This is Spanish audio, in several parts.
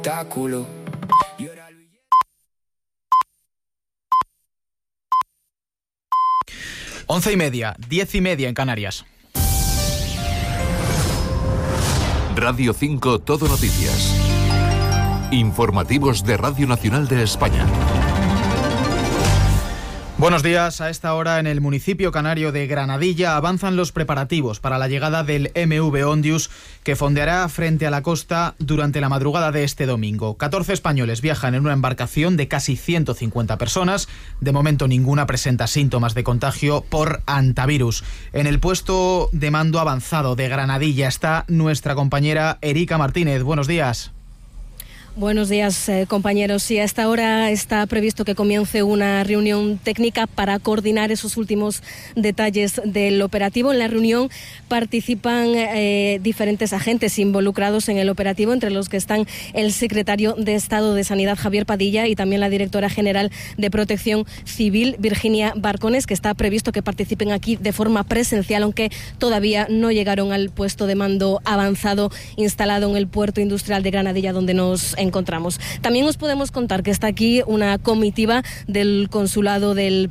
espectáculo. 11:30, 10:30 en Canarias. Radio 5 Todo Noticias. Informativos de Radio Nacional de España. Buenos días. A esta hora en el municipio canario de Granadilla avanzan los preparativos para la llegada del MV Ondius, que fondeará frente a la costa durante la madrugada de este domingo. 14 españoles viajan en una embarcación de casi 150 personas. De momento ninguna presenta síntomas de contagio por hantavirus. En el puesto de mando avanzado de Granadilla está nuestra compañera Erika Martínez. Buenos días. Buenos días, compañeros. Sí, a esta hora está previsto que comience una reunión técnica para coordinar esos últimos detalles del operativo. En la reunión participan diferentes agentes involucrados en el operativo, entre los que están el secretario de Estado de Sanidad, Javier Padilla, y también la directora general de Protección Civil, Virginia Barcones, que está previsto que participen aquí de forma presencial, aunque todavía no llegaron al puesto de mando avanzado instalado en el puerto industrial de Granadilla, donde nos encontramos. También os podemos contar que está aquí una comitiva del consulado de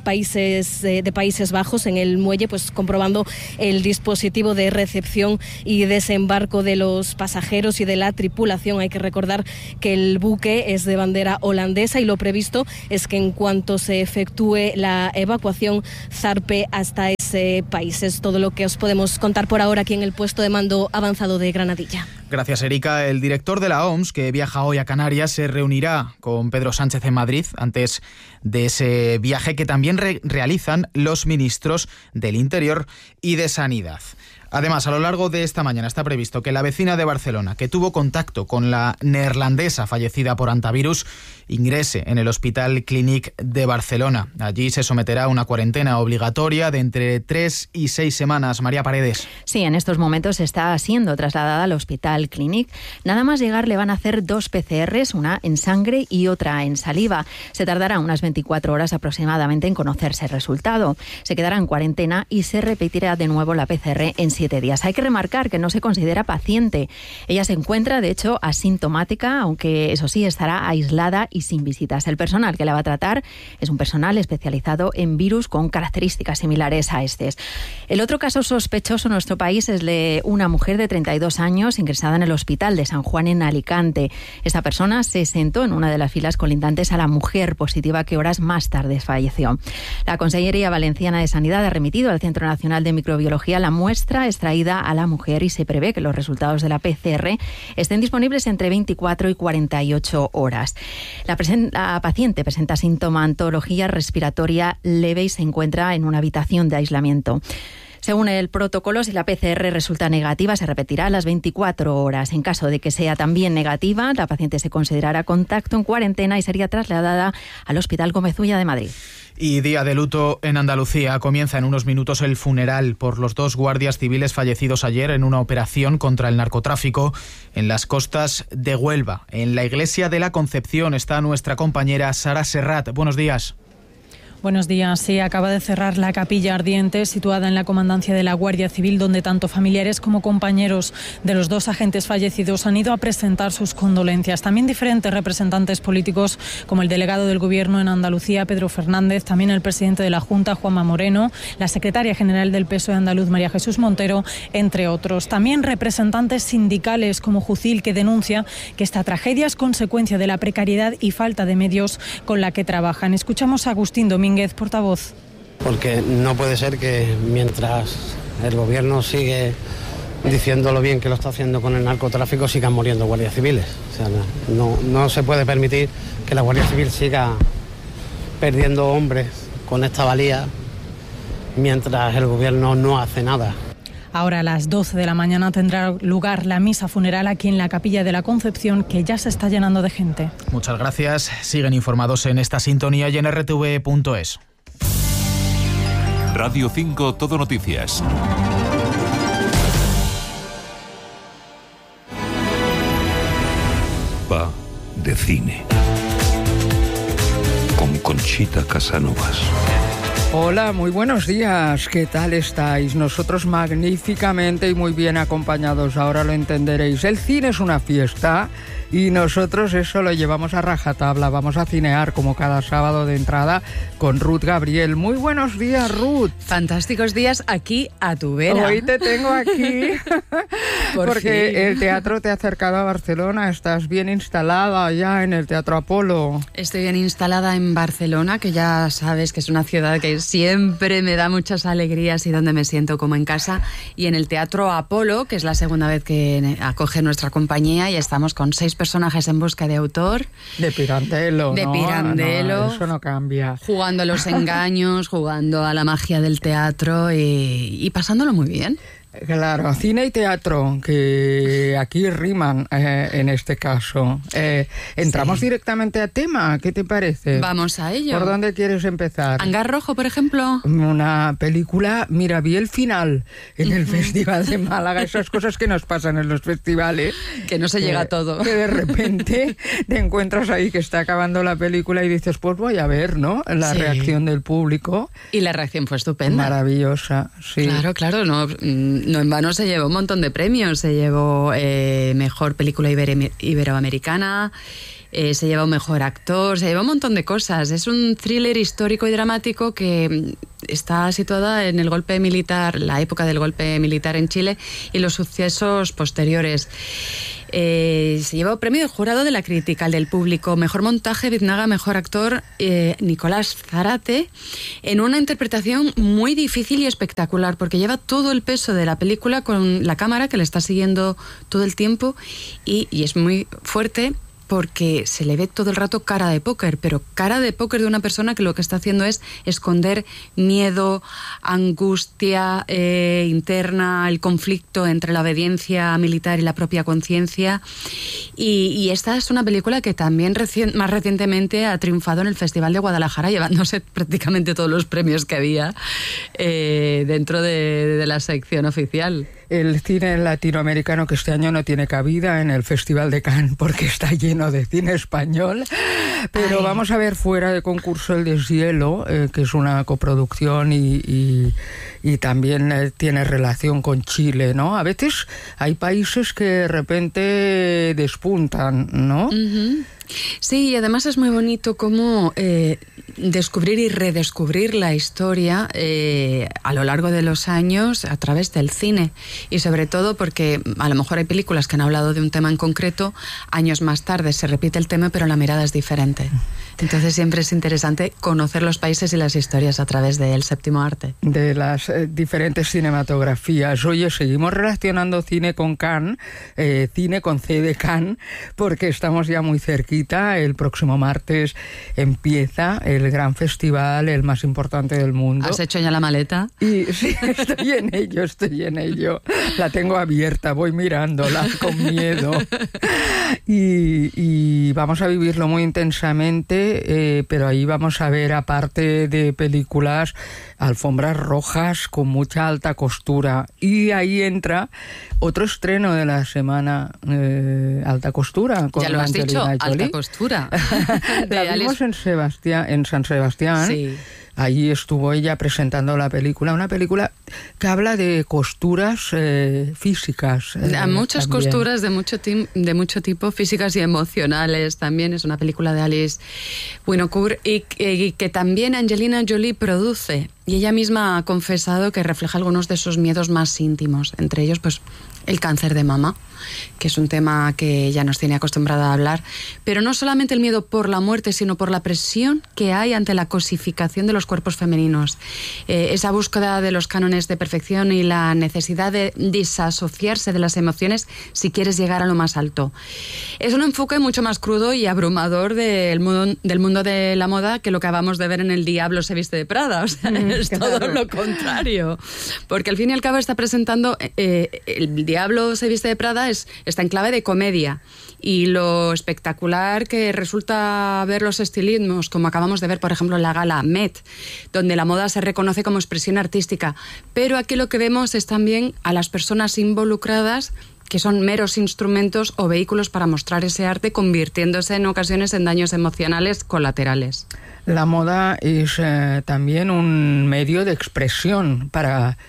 Países Bajos en el muelle, pues comprobando el dispositivo de recepción y desembarco de los pasajeros y de la tripulación. Hay que recordar que el buque es de bandera holandesa y lo previsto es que en cuanto se efectúe la evacuación zarpe hasta ese país. Es todo lo que os podemos contar por ahora aquí en el puesto de mando avanzado de Granadilla. Gracias, Erika. El director de la OMS, que viaja hoy a Canarias, se reunirá con Pedro Sánchez en Madrid antes de ese viaje que también realizan los ministros del Interior y de Sanidad. Además, a lo largo de esta mañana está previsto que la vecina de Barcelona, que tuvo contacto con la neerlandesa fallecida por hantavirus, ingrese en el Hospital Clínic de Barcelona. Allí se someterá a una cuarentena obligatoria de entre 3 y 6 semanas. María Paredes. Sí, en estos momentos está siendo trasladada al Hospital Clínic. Nada más llegar le van a hacer 2 PCRs, una en sangre y otra en saliva. Se tardará unas 24 horas aproximadamente en conocerse el resultado. Se quedará en cuarentena y se repetirá de nuevo la PCR en 7 días. Hay que remarcar que no se considera paciente. Ella se encuentra, de hecho, asintomática, aunque eso sí, estará aislada y sin visitas. El personal que la va a tratar es un personal especializado en virus con características similares a este. El otro caso sospechoso en nuestro país es de una mujer de 32 años ingresada en el Hospital de San Juan en Alicante. Esta persona se sentó en una de las filas colindantes a la mujer positiva que horas más tarde falleció. La Consellería Valenciana de Sanidad ha remitido al Centro Nacional de Microbiología la muestra extraída a la mujer y se prevé que los resultados de la PCR estén disponibles entre 24 y 48 horas. La paciente presenta sintomatología respiratoria leve y se encuentra en una habitación de aislamiento. Según el protocolo, si la PCR resulta negativa, se repetirá a las 24 horas. En caso de que sea también negativa, la paciente se considerará contacto en cuarentena y sería trasladada al Hospital Gómez Ulla de Madrid. Y día de luto en Andalucía. Comienza en unos minutos el funeral por los 2 guardias civiles fallecidos ayer en una operación contra el narcotráfico en las costas de Huelva. En la iglesia de la Concepción está nuestra compañera Sara Serrat. Buenos días. Buenos días. Sí, acaba de cerrar la capilla ardiente situada en la comandancia de la Guardia Civil, donde tanto familiares como compañeros de los 2 agentes fallecidos han ido a presentar sus condolencias. También diferentes representantes políticos, como el delegado del Gobierno en Andalucía, Pedro Fernández, también el presidente de la Junta, Juanma Moreno, la secretaria general del PSOE andaluz, María Jesús Montero, entre otros. También representantes sindicales como Jucil, que denuncia que esta tragedia es consecuencia de la precariedad y falta de medios con la que trabajan. Escuchamos a Agustín Domínguez, portavoz. Porque no puede ser que mientras el gobierno sigue diciendo lo bien que lo está haciendo con el narcotráfico, sigan muriendo guardias civiles. O sea, no se puede permitir que la Guardia Civil siga perdiendo hombres con esta valía mientras el gobierno no hace nada. Ahora a las 12 de la mañana tendrá lugar la misa funeral aquí en la Capilla de la Concepción, que ya se está llenando de gente. Muchas gracias. Siguen informados en esta sintonía y en rtv.es. Radio 5 Todo Noticias. Va de cine. Con Conchita Casanovas. Hola, muy buenos días. ¿Qué tal estáis? Nosotros magníficamente y muy bien acompañados. Ahora lo entenderéis. El cine es una fiesta y nosotros eso lo llevamos a rajatabla. Vamos a cinear como cada sábado de entrada con Ruth Gabriel. Muy buenos días, Ruth. Fantásticos días aquí a tu vera. Hoy te tengo aquí porque el teatro te ha acercado a Barcelona. Estás bien instalada ya en el Teatro Apolo. Estoy bien instalada en Barcelona, que ya sabes que es una ciudad que siempre me da muchas alegrías y donde me siento como en casa. Y en el Teatro Apolo, que es la segunda vez que acoge nuestra compañía, y estamos con 6 personajes en busca de autor. De Pirandello. De Pirandello. No, eso no cambia. Jugando a los engaños, jugando a la magia del teatro y pasándolo muy bien. Claro, cine y teatro, que aquí riman en este caso. Entramos directamente a tema, ¿qué te parece? Vamos a ello. ¿Por dónde quieres empezar? ¿Hangar Rojo, por ejemplo? Una película, mira, vi el final en el Festival de Málaga, esas cosas que nos pasan en los festivales. Que no se llega a todo. Que de repente te encuentras ahí que está acabando la película y dices, pues voy a ver, ¿no? La reacción del público. Y la reacción fue estupenda. Maravillosa, sí. Claro, no en vano se llevó un montón de premios. Se llevó mejor película iberoamericana, se llevó mejor actor, se llevó un montón de cosas. Es un thriller histórico y dramático que está situada en el golpe militar, la época del golpe militar en Chile y los sucesos posteriores. Se llevó premio de jurado de la crítica, el del público, mejor montaje, Biznaga, mejor actor, Nicolás Zárate, en una interpretación muy difícil y espectacular, porque lleva todo el peso de la película con la cámara que le está siguiendo todo el tiempo y es muy fuerte, porque se le ve todo el rato cara de póker, pero cara de póker de una persona que lo que está haciendo es esconder miedo, angustia interna, el conflicto entre la obediencia militar y la propia conciencia. Y esta es una película que también más recientemente ha triunfado en el Festival de Guadalajara, llevándose prácticamente todos los premios que había dentro de la sección oficial. El cine latinoamericano, que este año no tiene cabida en el Festival de Cannes porque está lleno de cine español, pero vamos a ver fuera de concurso El deshielo, que es una coproducción y también tiene relación con Chile, ¿no? A veces hay países que de repente despuntan, ¿no? Uh-huh. Sí, y además es muy bonito cómo descubrir y redescubrir la historia a lo largo de los años a través del cine, y sobre todo porque a lo mejor hay películas que han hablado de un tema en concreto, años más tarde se repite el tema pero la mirada es diferente. Entonces siempre es interesante conocer los países y las historias a través del séptimo arte. De las diferentes cinematografías. Oye, seguimos relacionando cine con Cannes, cine con C de Cannes, porque estamos ya muy cerquita. El próximo martes empieza el gran festival, el más importante del mundo. ¿Has hecho ya la maleta? Y sí, estoy en ello. La tengo abierta, voy mirándola con miedo. Y vamos a vivirlo muy intensamente, pero ahí vamos a ver, aparte de películas, alfombras rojas con mucha alta costura. Y ahí entra otro estreno de la semana, alta costura. Con ya lo has Angelina dicho, Jolie. alta costura. La vimos en San Sebastián. Sí. Allí estuvo ella presentando la película, una película que habla de costuras físicas. Muchas también. costuras de mucho tipo, físicas y emocionales también. Es una película de Alice Winocour y que también Angelina Jolie produce. Y ella misma ha confesado que refleja algunos de sus miedos más íntimos, entre ellos pues el cáncer de mama, que es un tema que ya nos tiene acostumbrada a hablar, pero no solamente el miedo por la muerte, sino por la presión que hay ante la cosificación de los cuerpos femeninos, esa búsqueda de los cánones de perfección y la necesidad de disasociarse de las emociones si quieres llegar a lo más alto. Es un enfoque mucho más crudo y abrumador del mundo de la moda que lo que acabamos de ver en El Diablo se viste de Prada, o sea, es todo lo contrario, porque al fin y al cabo está presentando El Diablo se viste de Prada está en clave de comedia, y lo espectacular que resulta ver los estilismos, como acabamos de ver por ejemplo en la gala Met, donde la moda se reconoce como expresión artística, pero aquí lo que vemos es también a las personas involucradas que son meros instrumentos o vehículos para mostrar ese arte, convirtiéndose en ocasiones en daños emocionales colaterales. La moda es también un medio de expresión para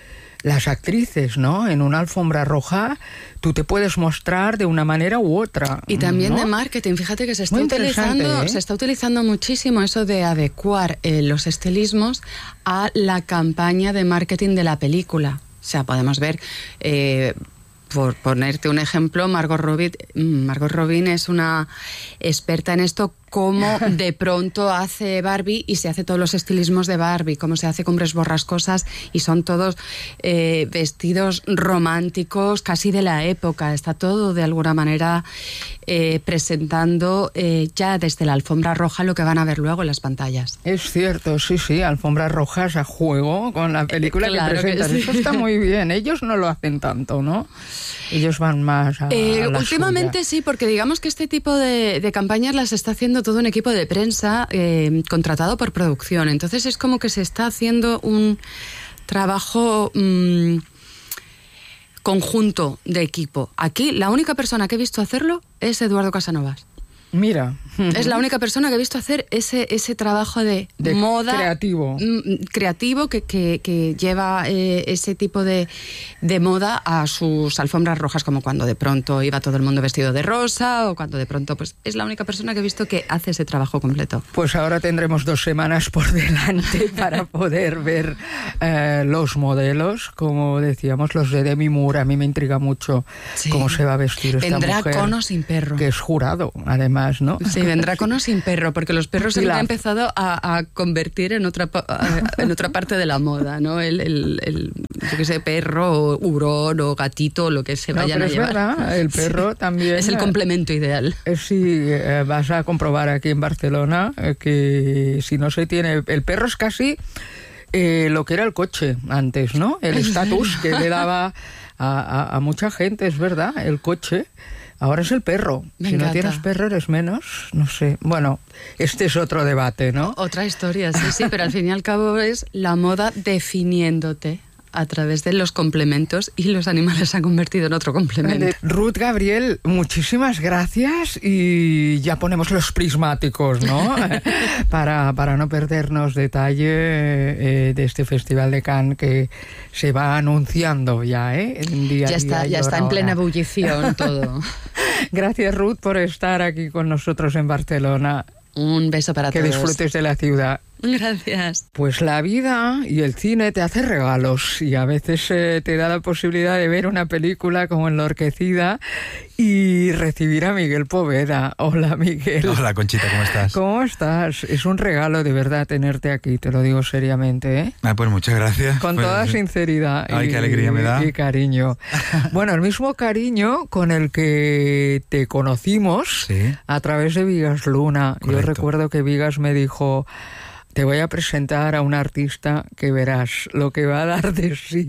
las actrices, ¿no? En una alfombra roja tú te puedes mostrar de una manera u otra. Y también, ¿no?, de marketing. Fíjate que se está se está utilizando muchísimo eso de adecuar los estilismos a la campaña de marketing de la película. O sea, podemos ver, por ponerte un ejemplo, Margot Robbie es una experta en esto, cómo de pronto hace Barbie y se hace todos los estilismos de Barbie, cómo se hace Cumbres Borrascosas y son todos vestidos románticos casi de la época. Está todo de alguna manera presentando ya desde la alfombra roja lo que van a ver luego en las pantallas. Es cierto, sí, alfombras rojas a juego con la película claro que presentan. Que sí. Eso está muy bien. Ellos no lo hacen tanto, ¿no? Ellos van más a la últimamente suya. sí, porque digamos que este tipo de campañas las está haciendo todo un equipo de prensa contratado por producción. Entonces es como que se está haciendo un trabajo conjunto de equipo. Aquí la única persona que he visto hacerlo es Eduardo Casanovas. Mira. Es la única persona que he visto hacer ese trabajo de moda creativo que lleva ese tipo de moda a sus alfombras rojas, como cuando de pronto iba todo el mundo vestido de rosa o cuando de pronto, pues es la única persona que he visto que hace ese trabajo completo. Pues ahora tendremos 2 semanas por delante para poder ver los modelos, como decíamos, los de Demi Moore. A mí me intriga mucho cómo se va a vestir esta Vendrá mujer. con o sin perro. Que es jurado, además, ¿no? Sí, vendrá con o sin perro, porque los perros se han empezado a convertir en otra parte de la moda, ¿no? Yo qué sé, perro, o hurón o gatito, lo que se vayan a llevar. Es verdad, el perro también... Es el complemento ideal. Sí, vas a comprobar aquí en Barcelona que si no se tiene... El perro es casi lo que era el coche antes, ¿no? El estatus que le daba a mucha gente, es verdad, el coche... Ahora es el perro. Si no tienes perro eres menos, no sé. Bueno, este es otro debate, ¿no? Otra historia, sí, pero al fin y al cabo es la moda definiéndote a través de los complementos y los animales se han convertido en otro complemento. Ruth Gabriel, muchísimas gracias y ya ponemos los prismáticos, ¿no? para no perdernos detalle de este Festival de Cannes que se va anunciando ya, en día a día. Ya está en plena ebullición todo. Gracias, Ruth, por estar aquí con nosotros en Barcelona. Un beso para todos. Que disfrutes de la ciudad. Gracias. Pues la vida y el cine te hace regalos y a veces te da la posibilidad de ver una película como Enloquecida y recibir a Miguel Poveda. Hola, Miguel. Hola, Conchita, ¿cómo estás? ¿Cómo estás? Es un regalo de verdad tenerte aquí, te lo digo seriamente, ¿eh? Pues muchas gracias. Con toda sinceridad. Ay, qué alegría me da. Y cariño. Bueno, el mismo cariño con el que te conocimos a través de Vigas Luna. Correcto. Yo recuerdo que Vigas me dijo... Te voy a presentar a un artista que verás lo que va a dar de sí.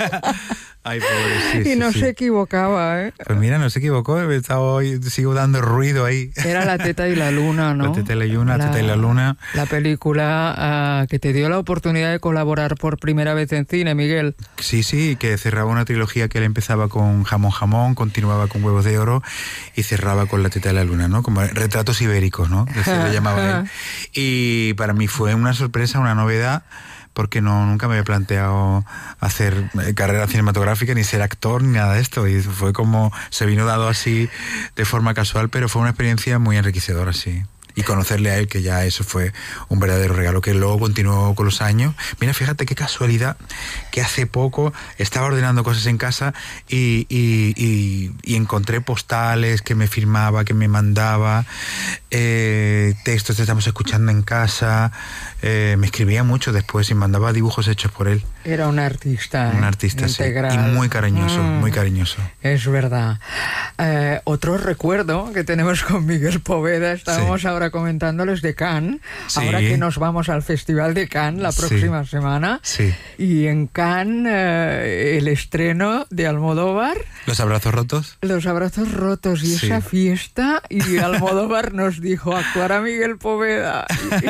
Ay, pobre, y no se equivocaba, ¿eh? Pues mira, no se equivocó, sigo dando ruido ahí. Era La Teta y la Luna, ¿no? La Teta y la Luna, La Teta y la Luna. La película que te dio la oportunidad de colaborar por primera vez en cine, Miguel. Sí, que cerraba una trilogía que él empezaba con Jamón, continuaba con Huevos de Oro y cerraba con La Teta y la Luna, ¿no? Como retratos ibéricos, ¿no? Que se le llamaba él. Y para mí fue una sorpresa, una novedad, porque nunca me había planteado hacer carrera cinematográfica, ni ser actor, ni nada de esto. Y fue como, se vino dado así de forma casual, pero fue una experiencia muy enriquecedora, sí. Y conocerle a él, que ya eso fue un verdadero regalo, que luego continuó con los años. Mira, fíjate qué casualidad, que hace poco estaba ordenando cosas en casa y encontré postales que me firmaba, que me mandaba, textos que estamos escuchando en casa, me escribía mucho después y mandaba dibujos hechos por él. Era un artista. Un artista, integral. Sí. Y muy cariñoso, muy cariñoso. Es verdad. Otro recuerdo que tenemos con Miguel Poveda, estábamos ahora comentándoles de Cannes, ahora que nos vamos al Festival de Cannes la próxima semana. Sí. Y en Cannes el estreno de Almodóvar. ¿Los abrazos rotos? Los abrazos rotos y esa fiesta, y Almodóvar nos dijo, actuará Miguel Poveda.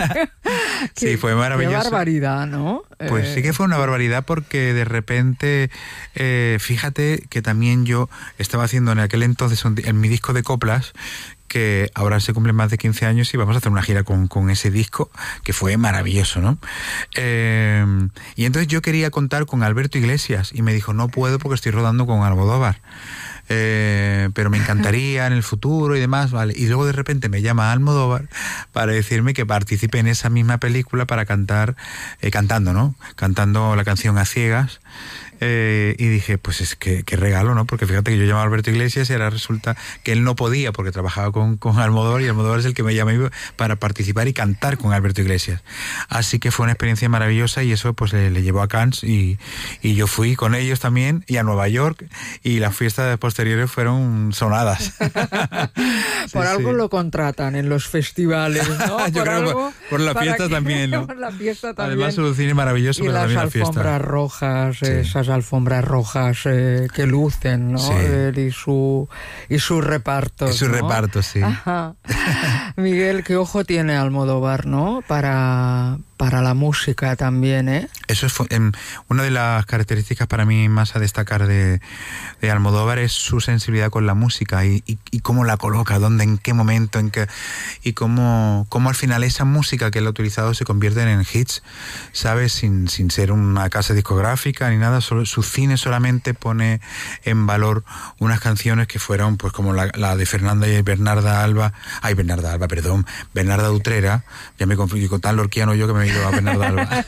Sí, fue maravilloso. Qué barbaridad, ¿no? Pues sí que fue una barbaridad, porque de repente, fíjate que también yo estaba haciendo en aquel entonces en mi disco de coplas, que ahora se cumplen más de 15 años y vamos a hacer una gira con ese disco, que fue maravilloso, ¿no? Y entonces yo quería contar con Alberto Iglesias y me dijo, no puedo porque estoy rodando con Almodóvar. Pero me encantaría en el futuro y demás, ¿vale? Y luego de repente me llama Almodóvar para decirme que participe en esa misma película para cantar, cantando, ¿no? Cantando la canción A Ciegas. Y dije, pues es que qué regalo, ¿no? Porque fíjate que yo llamaba a Alberto Iglesias y ahora resulta que él no podía porque trabajaba con Almodóvar, y Almodóvar es el que me llama para participar y cantar con Alberto Iglesias. Así que fue una experiencia maravillosa y eso pues le llevó a Cannes y yo fui con ellos también y a Nueva York, y las fiestas posteriores fueron sonadas. Por algo lo contratan en los festivales, ¿no? Yo creo por la fiesta también, ¿no? Por la fiesta también. Además su cine maravilloso, y pero también la fiesta. Y las alfombras rojas, esas alfombras rojas que lucen, ¿no? Sí. Y su reparto. Y su reparto, sí. Ajá. Miguel, qué ojo tiene Almodóvar, ¿no? Para la música también, ¿eh? Eso es una de las características para mí más a destacar de Almodóvar, es su sensibilidad con la música y cómo la coloca, dónde, en qué momento, y cómo al final esa música que él ha utilizado se convierte en hits, ¿sabes? Sin ser una casa discográfica ni nada, su cine solamente pone en valor unas canciones que fueron pues como la de Fernanda y Bernarda Utrera, ya me confundí con tan lorquiano yo que me he ido a Bernarda Alba.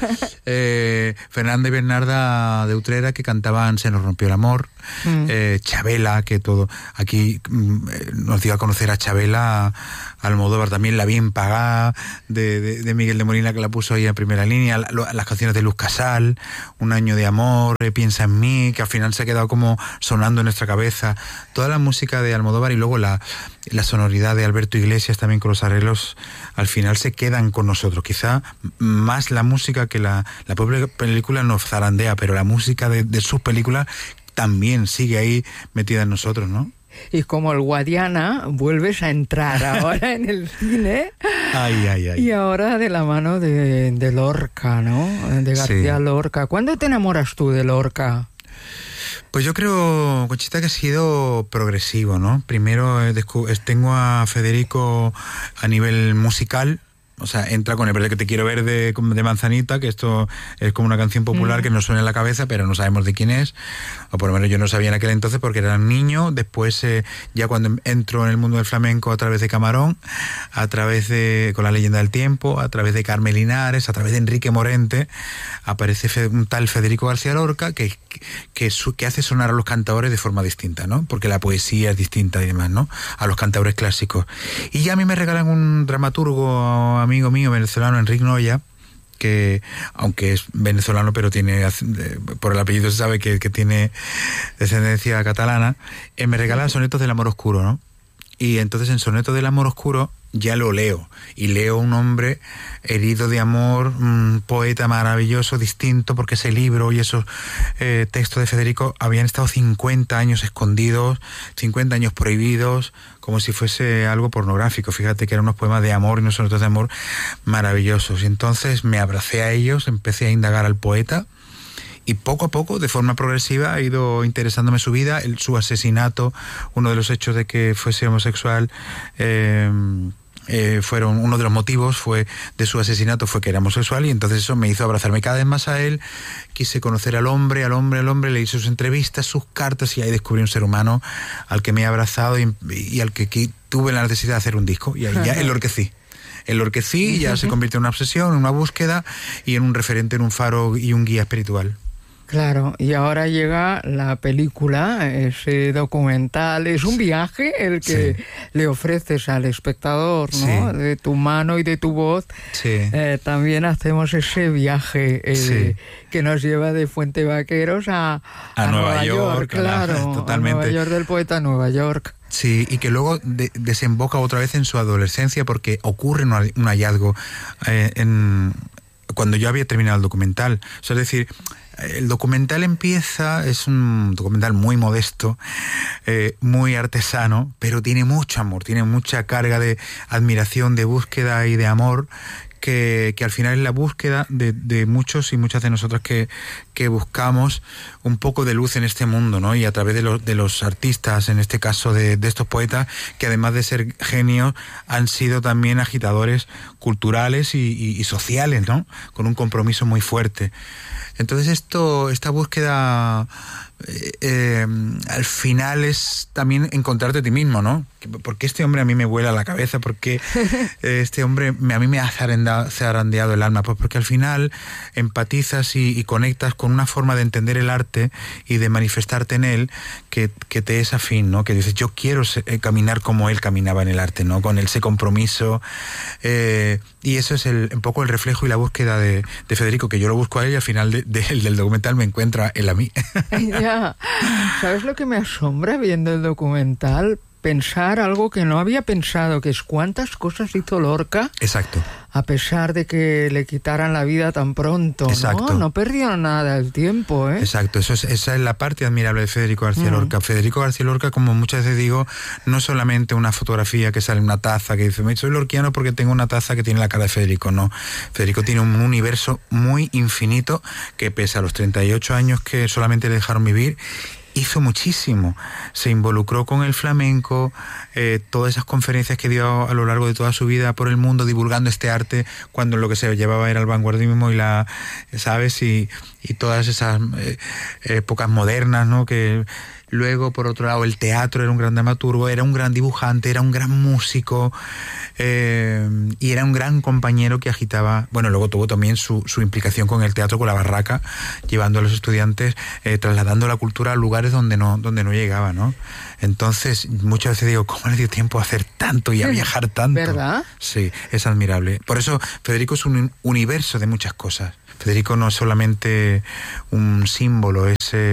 Fernanda y Bernarda de Utrera, que cantaban Se nos rompió el amor, Chabela, que todo aquí nos dio a conocer a Chabela, Almodóvar también, La bien pagada de Miguel de Molina, que la puso ahí en primera línea, las canciones de Luz Casal, Un año de amor, Piensa en mí, que al final se ha quedado como sonando en nuestra cabeza, toda la música de Almodóvar, y luego la sonoridad de Alberto Iglesias también con los arreglos, al final se quedan con nosotros. Quizá más la música que la propia película nos zarandea, pero la música de sus películas también sigue ahí metida en nosotros, ¿no? Y como el Guadiana, vuelves a entrar ahora en el cine. Ay. Y ahora de la mano de Lorca, ¿no? De García Lorca. ¿Cuándo te enamoras tú de Lorca? Pues yo creo, Conchita, que ha sido progresivo, ¿no? Primero tengo a Federico a nivel musical. O sea, entra con el verde que te quiero ver de Manzanita, que esto es como una canción popular que nos suena en la cabeza, pero no sabemos de quién es, o por lo menos yo no sabía en aquel entonces porque era un niño. Después, ya cuando entro en el mundo del flamenco, a través de Camarón, con La leyenda del tiempo, a través de Carmen Linares, a través de Enrique Morente, aparece un tal Federico García Lorca que hace sonar a los cantadores de forma distinta, ¿no? Porque la poesía es distinta y demás, ¿no? A los cantadores clásicos. Y ya a mí me regalan un dramaturgo amigo mío venezolano, Enrique Noya, que aunque es venezolano pero tiene, por el apellido se sabe que tiene descendencia catalana, me regala Sonetos del amor oscuro, ¿no? Y entonces en Sonetos del amor oscuro ya lo leo, y leo un hombre herido de amor, un poeta maravilloso, distinto, porque ese libro y esos textos de Federico habían estado 50 años escondidos, 50 años prohibidos, como si fuese algo pornográfico. Fíjate que eran unos poemas de amor y unos sonetos de amor maravillosos. Y entonces me abracé a ellos, empecé a indagar al poeta, y poco a poco, de forma progresiva, ha ido interesándome su vida, su asesinato, uno de los hechos de que fuese homosexual, uno de los motivos de su asesinato fue que era homosexual, y entonces eso me hizo abrazarme cada vez más a él. Quise conocer al hombre, le hice sus entrevistas, sus cartas, y ahí descubrí un ser humano al que me he abrazado y al que tuve la necesidad de hacer un disco, y ahí ya enloquecí, y ya se convirtió en una obsesión, en una búsqueda y en un referente, en un faro y un guía espiritual. Claro, y ahora llega la película, ese documental, es un viaje el que le ofreces al espectador, ¿no? Sí. De tu mano y de tu voz. Sí. También hacemos ese viaje que nos lleva de Fuente Vaqueros a Nueva York, claro, totalmente. A Nueva York del poeta Nueva York. Sí, y que luego desemboca otra vez en su adolescencia, porque ocurre un hallazgo cuando yo había terminado el documental. O sea, es decir, el documental es un documental muy modesto, muy artesano, pero tiene mucho amor, tiene mucha carga de admiración, de búsqueda y de amor, que al final es la búsqueda de muchos y muchas de nosotras que buscamos un poco de luz en este mundo, ¿no? Y a través de los artistas, en este caso de estos poetas, que además de ser genios, han sido también agitadores culturales y sociales, ¿no? Con un compromiso muy fuerte. Entonces esta búsqueda al final es también encontrarte a ti mismo, ¿no? Porque este hombre a mí me vuela la cabeza, porque este hombre a mí me ha zarandeado el alma, pues porque al final empatizas y conectas con una forma de entender el arte y de manifestarte en él que te es afín, ¿no? Que dices, yo quiero caminar como él caminaba en el arte, ¿no? Con ese compromiso, y eso es un poco el reflejo y la búsqueda de Federico, que yo lo busco a él y al final del documental me encuentra él a mí. Ya. ¿Sabes lo que me asombra viendo el documental? Pensar algo que no había pensado, que es cuántas cosas hizo Lorca. Exacto. A pesar de que le quitaran la vida tan pronto. Exacto. No perdió nada el tiempo, ¿eh? Exacto, esa es la parte admirable de Federico García Lorca. Federico García Lorca, como muchas veces digo, no es solamente una fotografía que sale en una taza, que dice, soy lorquiano porque tengo una taza que tiene la cara de Federico. No, Federico tiene un universo muy infinito que pese a los 38 años que solamente le dejaron vivir, hizo muchísimo, se involucró con el flamenco, todas esas conferencias que dio a lo largo de toda su vida por el mundo divulgando este arte, cuando lo que se llevaba era el vanguardismo y ¿sabes? Y todas esas épocas modernas, ¿no? Que luego, por otro lado, el teatro, era un gran dramaturgo, era un gran dibujante, era un gran músico, y era un gran compañero que agitaba. Bueno, luego tuvo también su implicación con el teatro, con la barraca, llevando a los estudiantes, trasladando la cultura a lugares donde no llegaba, ¿no? Entonces, muchas veces digo, ¿cómo le dio tiempo a hacer tanto y a viajar tanto? ¿Verdad? Sí, es admirable. Por eso, Federico es un universo de muchas cosas. Federico no es solamente un símbolo,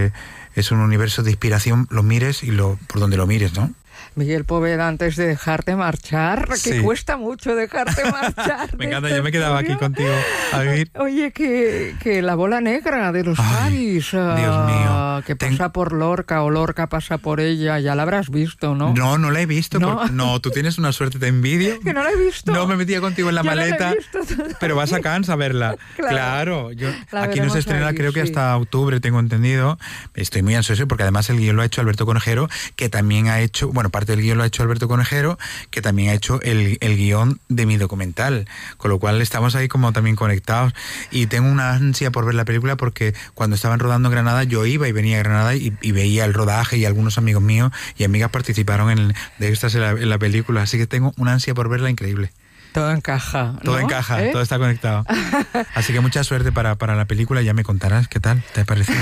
es un universo de inspiración, lo mires y por donde lo mires, ¿no? Miguel Poveda, antes de dejarte marchar, Sí. que cuesta mucho dejarte marchar. Me encanta, yo me quedaba aquí contigo a vivir. Oye, que la bola negra de los Javis, Dios mío. que pasa por Lorca o Lorca pasa por ella, ya la habrás visto, ¿no? No la he visto. No. No, tú tienes una suerte, te envidio. Que no la he visto. No me metía contigo en la Yo no la he maleta, visto todavía. pero vas a Cannes a verla. Claro. La Aquí no veremos se estrena, ahí, creo que sí. hasta octubre, tengo entendido. Estoy muy ansioso porque además el guión lo ha hecho Alberto Conejero, que también ha hecho, bueno, parte del guión lo ha hecho Alberto Conejero, que también ha hecho el guión de mi documental, con lo cual estamos ahí como también conectados, y tengo una ansia por ver la película porque cuando estaban rodando en Granada yo iba y venía a Granada y veía el rodaje, y algunos amigos míos y amigas participaron de estas en la película, así que tengo una ansia por verla increíble. Todo encaja, ¿no? Todo encaja, todo está conectado. Así que mucha suerte para la película, ya me contarás qué tal te ha parecido.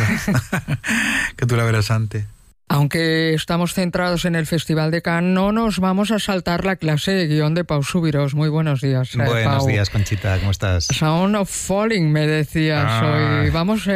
Que tú la verás antes. Aunque estamos centrados en el Festival de Cannes, no nos vamos a saltar la clase de guión de Pau Subirós. Muy buenos días, Buenos Pau. días, Conchita, ¿cómo estás? Sound of Falling, me decías hoy. Vamos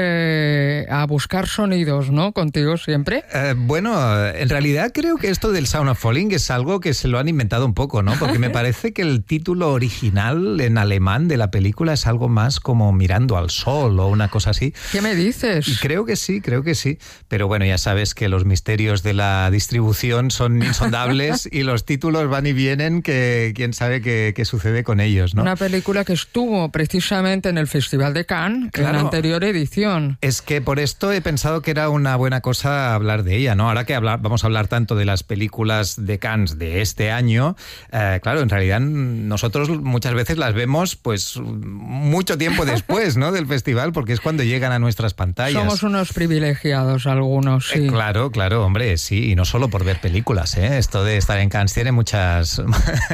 a buscar sonidos, ¿no? Contigo siempre. Bueno, en realidad creo que esto del Sound of Falling es algo que se lo han inventado un poco, ¿no? Porque me parece que el título original en alemán de la película es algo más como Mirando al Sol o una cosa así. ¿Qué me dices? Y creo que sí. Pero bueno, ya sabes que los misterios de la distribución son insondables y los títulos van y vienen, que quién sabe qué sucede con ellos, ¿no? Una película que estuvo precisamente en el Festival de Cannes, en la anterior edición. Es que por esto he pensado que era una buena cosa hablar de ella, ¿no? Ahora que vamos a hablar tanto de las películas de Cannes de este año, claro, en realidad nosotros muchas veces las vemos pues mucho tiempo después, ¿no? Del festival, porque es cuando llegan a nuestras pantallas. Somos unos privilegiados algunos, sí. Claro, hombre, sí, y no solo por ver películas, ¿eh? Esto de estar en Cannes tiene muchas...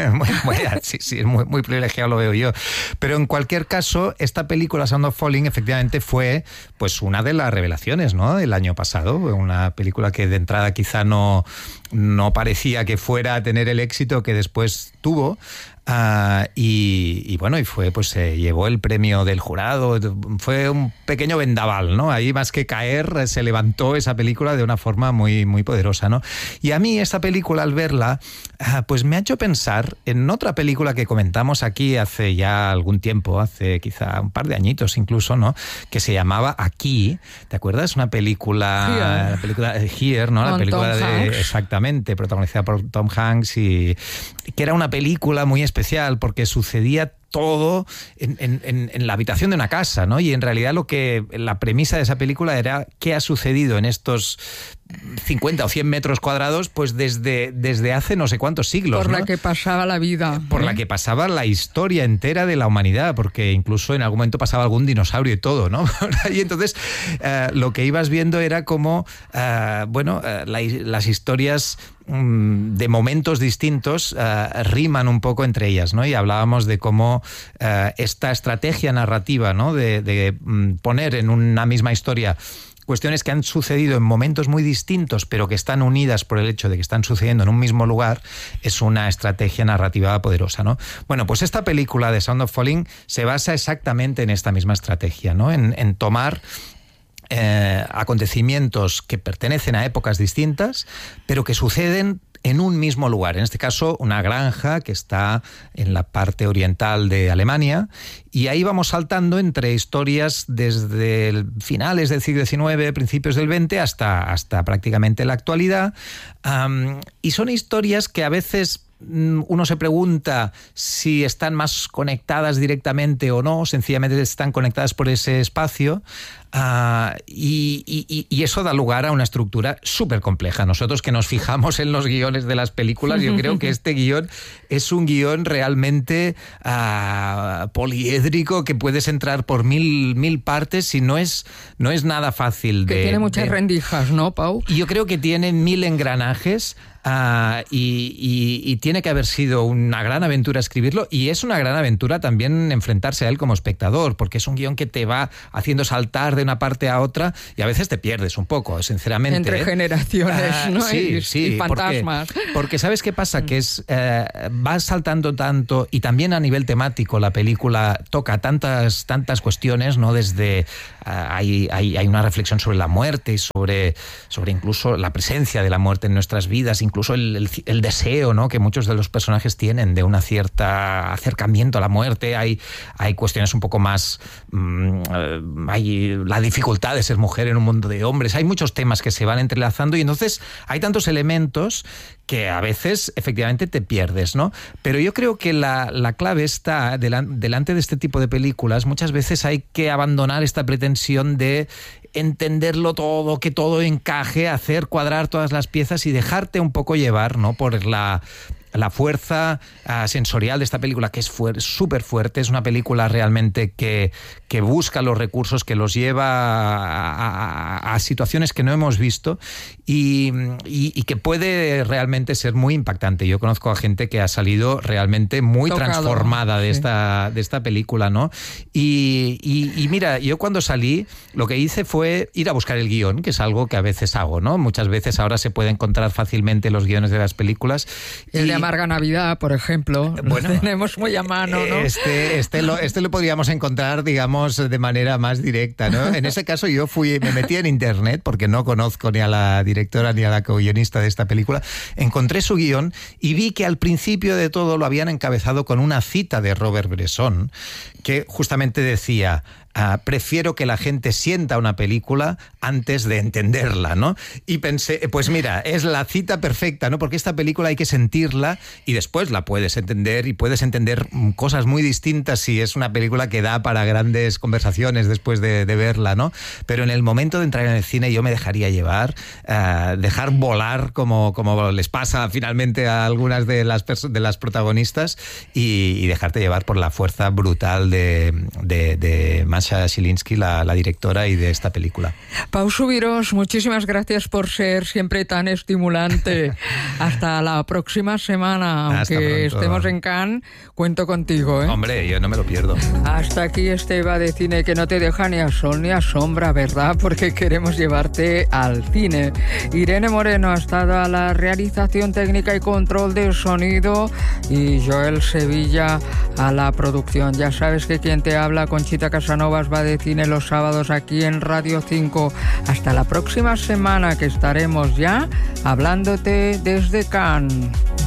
sí, es muy privilegiado, lo veo yo. Pero en cualquier caso, esta película, Sound of Falling, efectivamente fue pues una de las revelaciones, ¿no? Del año pasado, una película que de entrada quizá no parecía que fuera a tener el éxito que después tuvo. Y bueno, y fue, pues se llevó el premio del jurado, fue un pequeño vendaval, ¿no? Ahí más que caer, se levantó esa película de una forma muy poderosa, ¿no? Y a mí esta película, al verla, pues me ha hecho pensar en otra película que comentamos aquí hace ya algún tiempo, hace quizá un par de añitos incluso, ¿no? Que se llamaba Aquí, ¿te acuerdas? Una película... La película Here, ¿no? La película Tom Hanks. Exactamente, protagonizada por Tom Hanks, y que era una película muy especial porque sucedía todo en la habitación de una casa, ¿no? Y en realidad la premisa de esa película era qué ha sucedido en estos 50 o 100 metros cuadrados, pues desde hace no sé cuántos siglos. Por ¿no? la que pasaba la vida. Por la que pasaba la historia entera de la humanidad, porque incluso en algún momento pasaba algún dinosaurio y todo, ¿no? Y entonces lo que ibas viendo era como, las historias de momentos distintos riman un poco entre ellas, ¿no? Y hablábamos de cómo esta estrategia narrativa, ¿no? de poner en una misma historia cuestiones que han sucedido en momentos muy distintos, pero que están unidas por el hecho de que están sucediendo en un mismo lugar, es una estrategia narrativa poderosa, ¿no? Bueno, pues esta película de Sound of Falling se basa exactamente en esta misma estrategia, ¿no? En tomar acontecimientos que pertenecen a épocas distintas, pero que suceden en un mismo lugar. En este caso, una granja que está en la parte oriental de Alemania, y ahí vamos saltando entre historias desde finales del siglo XIX, principios del XX, hasta prácticamente la actualidad. Y son historias que a veces uno se pregunta si están más conectadas directamente o no, sencillamente están conectadas por ese espacio. Y eso da lugar a una estructura súper compleja. Nosotros que nos fijamos en los guiones de las películas, yo creo que este guión es un guión realmente poliédrico, que puedes entrar por mil partes y no es nada fácil. Que tiene muchas rendijas, ¿no, Pau? Yo creo que tiene 1000 engranajes. Y tiene que haber sido una gran aventura escribirlo, y es una gran aventura también enfrentarse a él como espectador, porque es un guión que te va haciendo saltar de una parte a otra y a veces te pierdes un poco, sinceramente. Entre generaciones, ¿no? Sí, y fantasmas. Porque ¿sabes qué pasa? Que va saltando tanto, y también a nivel temático la película toca tantas cuestiones, ¿no? Desde hay una reflexión sobre la muerte y sobre incluso la presencia de la muerte en nuestras vidas, incluso el deseo, ¿no? que muchos de los personajes tienen de una cierta acercamiento a la muerte. Hay cuestiones un poco más... hay la dificultad de ser mujer en un mundo de hombres. Hay muchos temas que se van entrelazando, y entonces hay tantos elementos que a veces efectivamente te pierdes, ¿no? Pero yo creo que la clave está delante de este tipo de películas. Muchas veces hay que abandonar esta pretensión de entenderlo todo, que todo encaje, hacer cuadrar todas las piezas y dejarte un poco llevar, ¿no? por la fuerza sensorial de esta película, que es súper fuerte. Es una película realmente que busca los recursos, que los lleva a situaciones que no hemos visto, y que puede realmente ser muy impactante. Yo conozco a gente que ha salido realmente muy transformada de esta película, ¿no? Y mira, yo cuando salí, lo que hice fue ir a buscar el guión, que es algo que a veces hago, ¿no? Muchas veces ahora se puede encontrar fácilmente los guiones de las películas. El de Amarga Navidad, por ejemplo, bueno, lo tenemos muy a mano, ¿no? Este lo podríamos encontrar, digamos, de manera más directa, ¿no? En ese caso yo me metí en internet, porque no conozco ni a la directora ni a la co-guionista de esta película. Encontré su guión y vi que al principio de todo lo habían encabezado con una cita de Robert Bresson, que justamente decía: prefiero que la gente sienta una película antes de entenderla, ¿no? Y pensé, pues mira, es la cita perfecta, ¿no? Porque esta película hay que sentirla y después la puedes entender, y puedes entender cosas muy distintas si es una película que da para grandes conversaciones después de verla, ¿no? Pero en el momento de entrar en el cine yo me dejaría llevar, dejar volar como les pasa finalmente a algunas de las protagonistas, y dejarte llevar por la fuerza brutal de Masha Zielinski, la directora y de esta película. Pau Subirós, muchísimas gracias por ser siempre tan estimulante. Hasta la próxima semana. Aunque estemos en Cannes, cuento contigo, ¿eh? Hombre, yo no me lo pierdo. Hasta aquí este Va de Cine, que no te deja ni a sol ni a sombra, ¿verdad? Porque queremos llevarte al cine. Irene Moreno ha estado a la realización técnica y control del sonido, y Joel Sevilla a la producción. Ya sabes que quien te habla, Conchita Casanovas, Va de Cine los sábados aquí en Radio 5. Hasta la próxima semana, que estaremos ya hablándote desde Cannes.